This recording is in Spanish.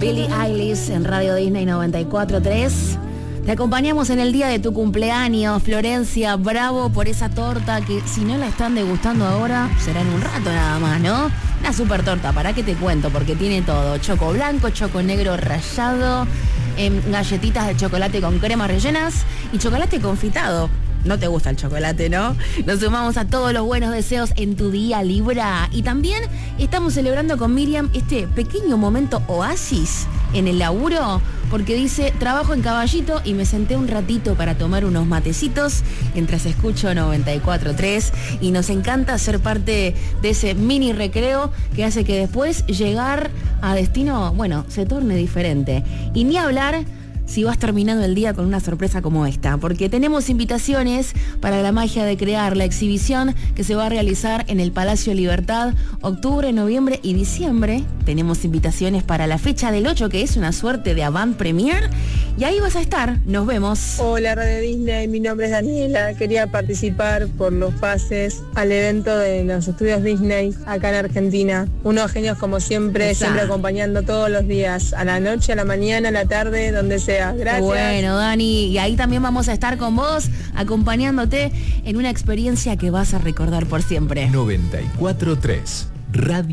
Billie Eilish en Radio Disney 94.3. Te acompañamos en el día de tu cumpleaños, Florencia. Bravo por esa torta que si no la están degustando ahora, será en un rato nada más, ¿no? Una super torta, ¿para qué te cuento? Porque tiene todo. Choco blanco, choco negro rallado, galletitas de chocolate con crema rellenas y chocolate confitado. No te gusta el chocolate, ¿no? Nos sumamos a todos los buenos deseos en tu día, Libra. Y también estamos celebrando con Miriam este pequeño momento oasis en el laburo, porque dice, trabajo en Caballito y me senté un ratito para tomar unos matecitos mientras escucho 94.3 y nos encanta ser parte de ese mini recreo que hace que después llegar a destino, bueno, se torne diferente. Y ni hablar si vas terminando el día con una sorpresa como esta, porque tenemos invitaciones para la magia de crear, la exhibición que se va a realizar en el Palacio Libertad, octubre, noviembre y diciembre. Tenemos invitaciones para la fecha del 8, que es una suerte de avant premiere, y ahí vas a estar. Nos vemos. Hola Radio Disney, mi nombre es Daniela. Quería participar por los pases al evento de los estudios Disney acá en Argentina. Unos genios como siempre, siempre acompañando todos los días, a la noche, a la mañana, a la tarde, donde sea. Gracias. Bueno, Dani, y ahí también vamos a estar con vos, acompañándote en una experiencia que vas a recordar por siempre. 94.3 Radio